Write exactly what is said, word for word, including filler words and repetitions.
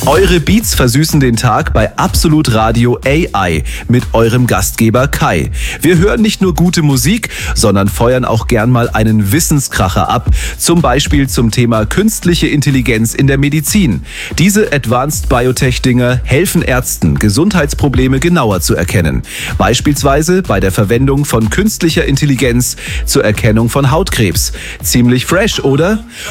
Eure Beats versüßen den Tag bei Absolut Radio A I mit eurem Gastgeber Kai. Wir hören nicht nur gute Musik, sondern feuern auch gern mal einen Wissenskracher ab. Zum Beispiel zum Thema künstliche Intelligenz in der Medizin. Diese Advanced Biotech-Dinger helfen Ärzten, Gesundheitsprobleme genauer zu erkennen. Beispielsweise bei der Verwendung von künstlicher Intelligenz zur Erkennung von Hautkrebs. Ziemlich fresh, oder?